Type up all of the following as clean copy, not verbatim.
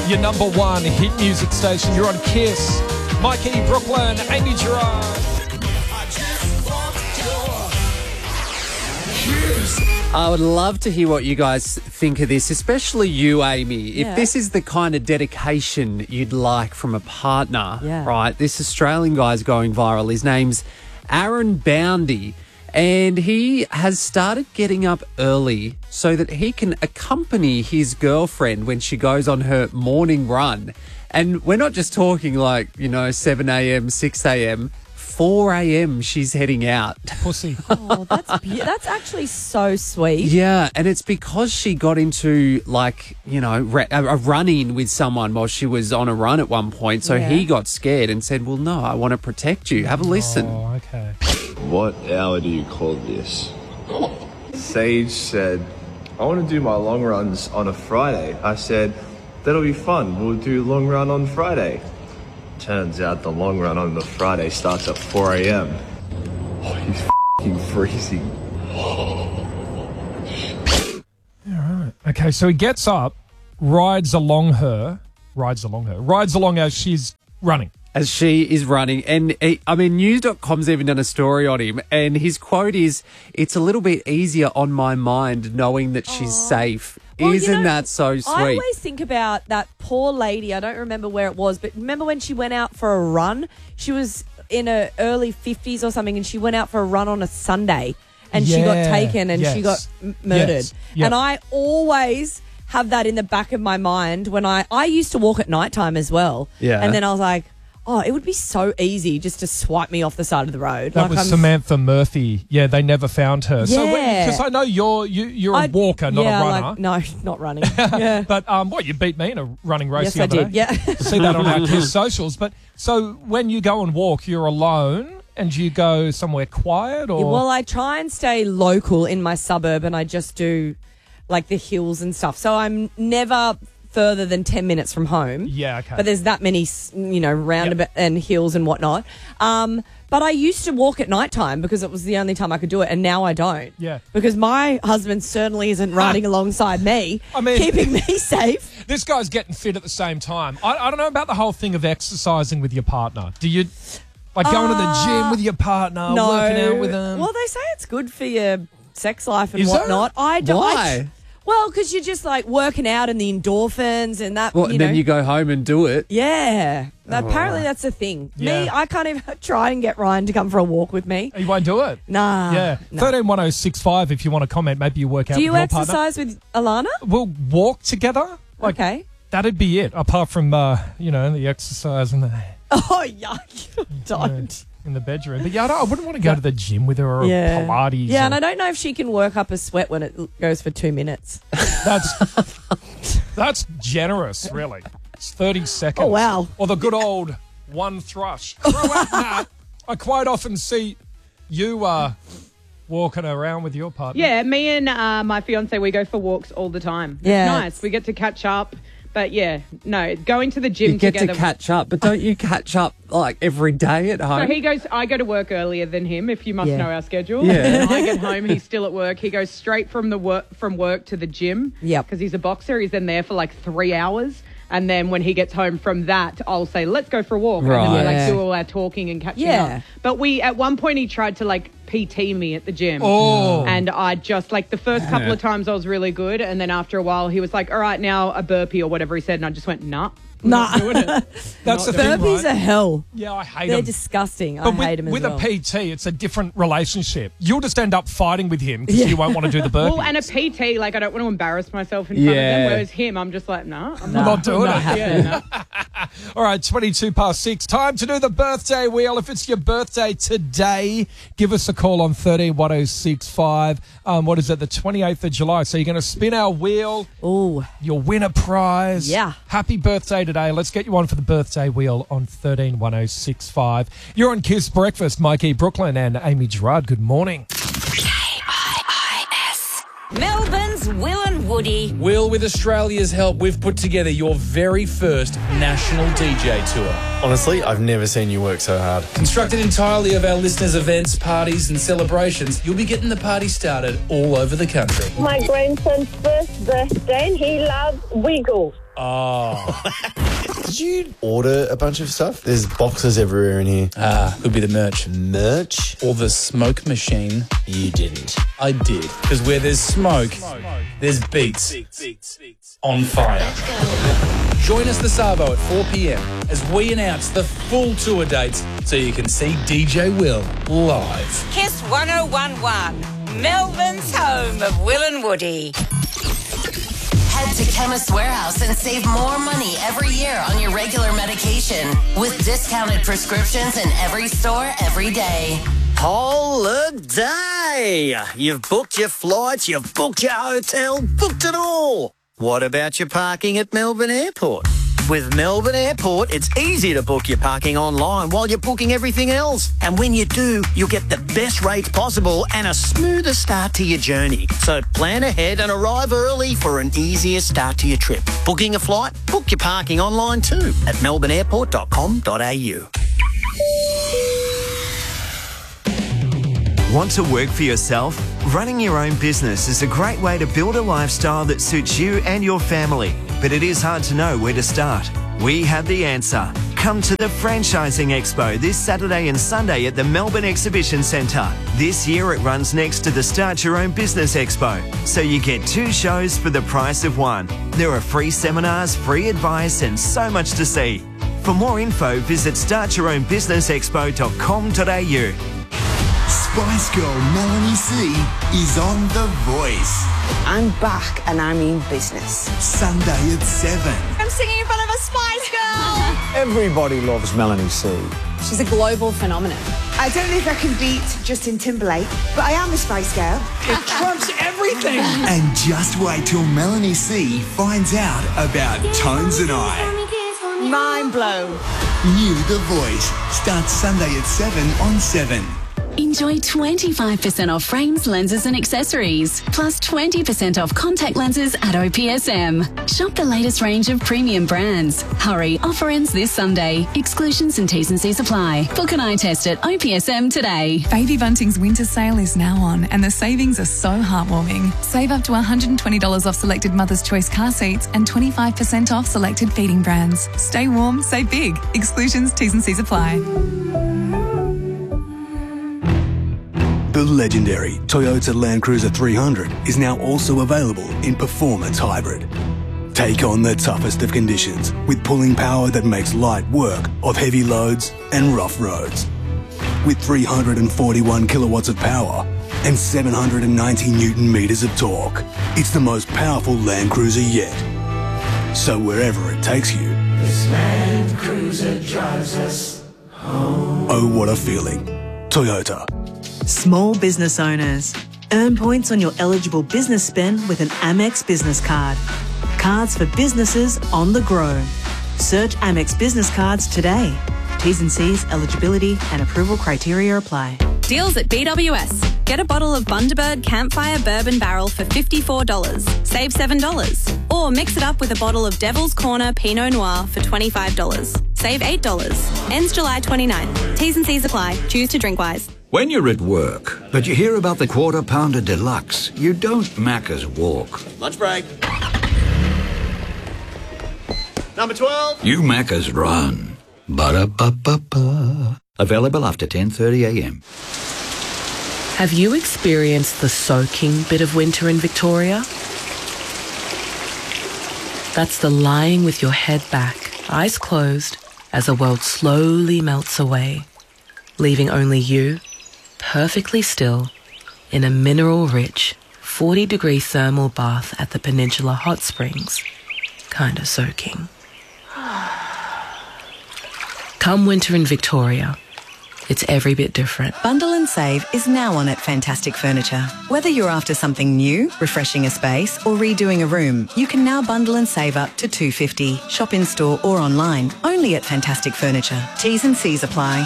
Your number one hit music station. You're on Kiss. Mikey, Brooklyn, Amy Gerard. I would love to hear what you guys think of this, especially you, Amy. Yeah. If this is the kind of dedication you'd like from a partner, Yeah. right? This Australian guy's going viral. His name's Aaron Boundy, and he has started getting up early so that he can accompany his girlfriend when she goes on her morning run. And we're not just talking like, 7 a.m., 6 a.m., 4 a.m. she's heading out. Pussy. Oh, that's actually so sweet. Yeah, and it's because she got into, a run-in with someone while she was on a run at one point. So Yeah. he got scared and said, well, no, I want to protect you. Have a listen. Oh, okay. What hour do you call this? Sage said, I want to do my long runs on a Friday. I said, that'll be fun. We'll do long run on Friday. Turns out the long run on the Friday starts at 4 a.m. Oh, he's f***ing freezing. Okay, so he gets up, rides along as she's running. As she is running. And, News.com's even done a story on him. And his quote is, it's a little bit easier on my mind knowing that she's safe. Well, Isn't that so sweet? I always think about that poor lady. I don't remember where it was, but remember when she went out for a run? She was in her early 50s or something, and she went out for a run on a Sunday, and she got Yeah, taken and she got yes, murdered. yes, yep. And I always have that in the back of my mind when I used to walk at nighttime as well. Yeah. And then I was like, oh, it would be so easy just to swipe me off the side of the road. That was Samantha Murphy. Yeah, they never found her. So, Yeah. because I know you're a walker, not a runner. no, not running. Yeah. But you beat me in a running race Yes, the I other did. day. Yeah. See that on our Kiss socials. But so when you go and walk, you're alone and you go somewhere quiet or? Well, I try and stay local in my suburb, and I just do like the hills and stuff. So I'm never further than 10 minutes from home. Yeah, okay. But there's that many, roundabout and hills and whatnot. But I used to walk at nighttime because it was the only time I could do it, and now I don't. Yeah. Because my husband certainly isn't riding alongside me, keeping me safe. This guy's getting fit at the same time. I don't know about the whole thing of exercising with your partner. Do you going to the gym with your partner, No. working out with them? Well, they say it's good for your sex life and Is it? whatnot. I don't. Why? Well, because you're just working out and the endorphins and that. Well, and then you go home and do it. Yeah. Apparently that's a thing. Yeah. Me, I can't even try and get Ryan to come for a walk with me. You won't do it? Nah. Yeah. No. 131065 if you want to comment. Maybe you work out Do you with your partner. exercise with Alana? We'll walk together. Okay. That'd be it, apart from, the exercise and the Oh, yuck. Don't. in the bedroom. But I wouldn't want to go to the gym with her or Pilates. Yeah, or, and I don't know if she can work up a sweat when it goes for 2 minutes. That's generous, really. It's 30 seconds. Oh, wow. Or the good old one thrush. Throw out that. I quite often see you walking around with your partner. Yeah, me and my fiance, we go for walks all the time. Yeah. It's nice. We get to catch up. But yeah, no, going to the gym You get together. to catch up, but don't you catch up every day at home? So I go to work earlier than him, if you must Yeah. know our schedule. Yeah. When I get home, he's still at work. He goes straight from work to the gym. Yep. Because he's a boxer. He's in there for 3 hours. And then when he gets home from that, I'll say, let's go for a walk. Right. And then we Yeah. do all our talking and catching Yeah. up. But at one point, he tried to PT me at the gym. Oh. And I just, the first couple of times I was really good. And then after a while, he was like, all right, now a burpee or whatever he said. And I just went, nah. I'm not doing it. That's the thing, Burpees right? are hell. Yeah, I hate They're them. disgusting. But I hate them as with well. a PT, it's a different relationship. You'll just end up fighting with him because you won't want to do the burpees. Well, and a PT, I don't want to embarrass myself in front of Yeah. them. Whereas him, I'm just like, nah, I'm I'm not doing it. Yeah, no. All right, 6. Time to do the birthday wheel. If it's your birthday today, give us a call on 131065. What is it, the 28th of July? So you're going to spin our wheel. Ooh. You'll win a prize. Yeah. Happy birthday today. Let's get you on for the birthday wheel on 131065. You're on Kiss Breakfast. Mikey Brooklyn and Amy Gerard. Good morning. Melbourne's Will and Woody. Will, with Australia's help, we've put together your very first national DJ tour. Honestly, I've never seen you work so hard. Constructed entirely of our listeners' events, parties and celebrations, you'll be getting the party started all over the country. My grandson's first birthday and he loves Wiggles. Oh. Did you order a bunch of stuff? There's boxes everywhere in here. Could be the merch. Merch? Or the smoke machine. You didn't. I did. Because where there's smoke, there's beats. On fire. Join us this Arvo at 4 p.m. as we announce the full tour dates so you can see DJ Will live. Kiss 1011, Melbourne's home of Will and Woody. Head to Chemist Warehouse and save more money every year on your regular medication with discounted prescriptions in every store every day. Holiday! You've booked your flights, you've booked your hotel, booked it all. What about your parking at Melbourne Airport? With Melbourne Airport, it's easy to book your parking online while you're booking everything else. And when you do, you'll get the best rates possible and a smoother start to your journey. So plan ahead and arrive early for an easier start to your trip. Booking a flight? Book your parking online too at melbourneairport.com.au. Want to work for yourself? Running your own business is a great way to build a lifestyle that suits you and your family. But it is hard to know where to start. We have the answer. Come to the Franchising Expo this Saturday and Sunday at the Melbourne Exhibition Centre. This year it runs next to the Start Your Own Business Expo, so you get 2 shows for the price of 1. There are free seminars, free advice and so much to see. For more info, visit startyourownbusinessexpo.com.au. Spice Girl Melanie C is on The Voice. I'm back and I'm in business. Sunday at 7. I'm singing in front of a Spice Girl. Everybody loves Melanie C. She's a global phenomenon. I don't know if I can beat Justin Timberlake, but I am a Spice Girl. It trumps everything. And just wait till Melanie C finds out about Tones and I. Mind blown. New The Voice starts Sunday at 7 on 7. Enjoy 25% off frames, lenses and accessories, plus 20% off contact lenses at OPSM. Shop the latest range of premium brands. Hurry, offer ends this Sunday. Exclusions and T's and C's apply. Book an eye test at OPSM today. Baby Bunting's winter sale is now on and the savings are so heartwarming. Save up to $120 off selected Mother's Choice car seats and 25% off selected feeding brands. Stay warm, save big. Exclusions, T's and C's apply. The legendary Toyota Land Cruiser 300 is now also available in Performance Hybrid. Take on the toughest of conditions with pulling power that makes light work of heavy loads and rough roads. With 341 kilowatts of power and 790 Newton meters of torque, it's the most powerful Land Cruiser yet. So wherever it takes you, this Land Cruiser drives us home. Oh, what a feeling. Toyota. Small business owners. Earn points on your eligible business spend with an Amex business card. Cards for businesses on the grow. Search Amex business cards today. T's and C's, eligibility and approval criteria apply. Deals at BWS. Get a bottle of Bundaberg Campfire Bourbon Barrel for $54. Save $7. Or mix it up with a bottle of Devil's Corner Pinot Noir for $25. Save $8. Ends July 29th. T's and C's apply. Choose to drink wise. When you're at work, but you hear about the Quarter Pounder Deluxe, you don't Macca's walk. Lunch break. Number 12. You Macca's run. Ba-da-ba-ba-ba. Available after 10:30 a.m. Have you experienced the soaking bit of winter in Victoria? That's the lying with your head back, eyes closed, as the world slowly melts away, leaving only you, perfectly still, in a mineral-rich, 40-degree thermal bath at the Peninsula Hot Springs, kind of soaking. Come winter in Victoria, it's every bit different. Bundle and Save is now on at Fantastic Furniture. Whether you're after something new, refreshing a space, or redoing a room, you can now bundle and save up to $250. Shop in store or online, only at Fantastic Furniture. T's and C's apply.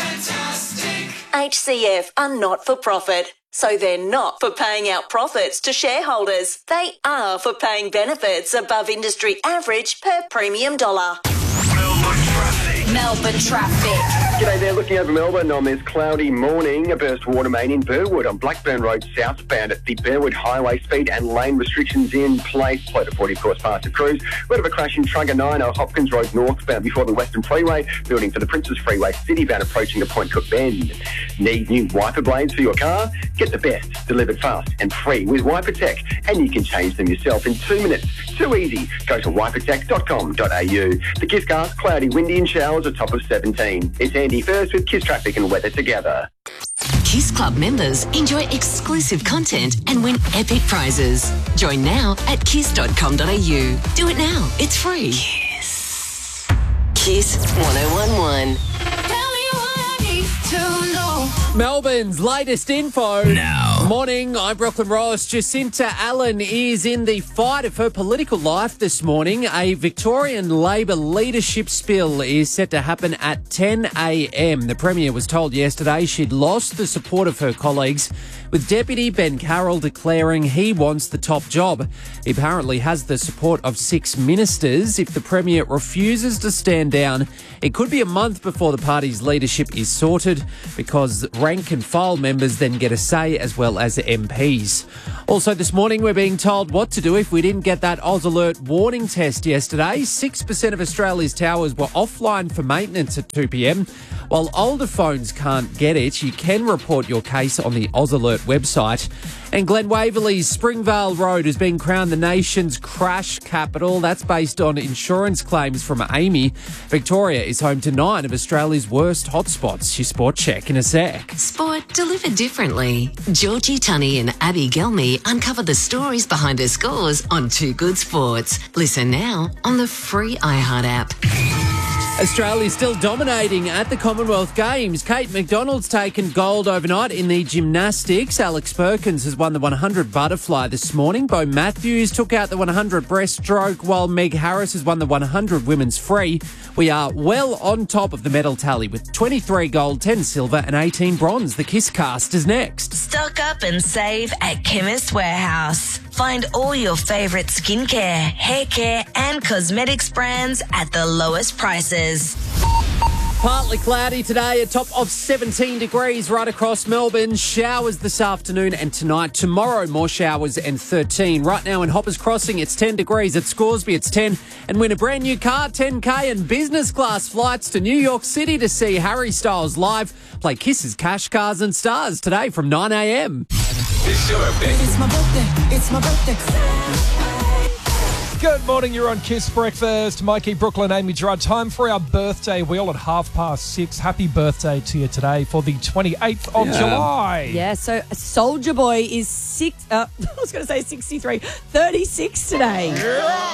HCF are not for profit, so they're not for paying out profits to shareholders. They are for paying benefits above industry average per premium dollar. Melbourne traffic. Melbourne traffic. G'day there, looking over Melbourne on this cloudy morning. A burst water main in Burwood on Blackburn Road southbound at the Burwood Highway. Speed and lane restrictions in place. Slow to 40, of course, past the cruise. Bit of a crash in Trugger 9 on Hopkins Road northbound before the Western Freeway. Building for the Princes Freeway citybound approaching the Point Cook Bend. Need new wiper blades for your car? Get the best, delivered fast and free with Wiper Tech. And you can change them yourself in 2 minutes. Too easy. Go to wipertech.com.au. The Kisscast, cloudy, windy and showers, a top of 17. It's Andy first with Kiss Traffic and weather together. Kiss Club members enjoy exclusive content and win epic prizes. Join now at kiss.com.au. Do it now. It's free. Kiss 1011. Melbourne's latest info. Now. Morning, I'm Brooklyn Ross. Jacinta Allen is in the fight of her political life this morning. A Victorian Labor leadership spill is set to happen at 10 a.m. The Premier was told yesterday she'd lost the support of her colleagues, with Deputy Ben Carroll declaring he wants the top job. He apparently has the support of 6 ministers. If the Premier refuses to stand down, it could be a month before the party's leadership is sorted, because rank and file members then get a say as well as MPs. Also this morning, we're being told what to do if we didn't get that Oz Alert warning test yesterday. 6% of Australia's towers were offline for maintenance at 2 p.m. While older phones can't get it, you can report your case on the Oz Alert website. And Glen Waverley's Springvale Road has been crowned the nation's crash capital. That's based on insurance claims from Amy. Victoria is home to 9 of Australia's worst hotspots. Your sport check in a sec. Sport delivered differently. Georgie Tunney and Abby Gelmy uncover the stories behind her scores on Too Good Sports. Listen now on the free iHeart app. Australia's still dominating at the Commonwealth Games. Kate McDonald's taken gold overnight in the gymnastics. Alex Perkins has won the 100 butterfly this morning. Bo Matthews took out the 100 breaststroke, while Meg Harris has won the 100 women's free. We are well on top of the medal tally with 23 gold, 10 silver and 18 bronze. The Kiss Cast is next. Stock up and save at Chemist Warehouse. Find all your favourite skincare, hair care and cosmetics brands at the lowest prices. Partly cloudy today, a top of 17 degrees right across Melbourne. Showers this afternoon and tonight. Tomorrow, more showers and 13. Right now in Hoppers Crossing, it's 10 degrees. At Scoresby, it's 10. And win a brand new car, 10K and business class flights to New York City to see Harry Styles live. Play Kiss's Cash, Cars and Stars today from 9 a.m. It's your birthday. It's my birthday. It's my birthday. Good morning, you're on Kiss Breakfast. Mikey, Brooklyn, Amy Gerard. Time for our birthday wheel at 6:30. Happy birthday to you today for the 28th of July. Yeah, so Soldier Boy is 36 today.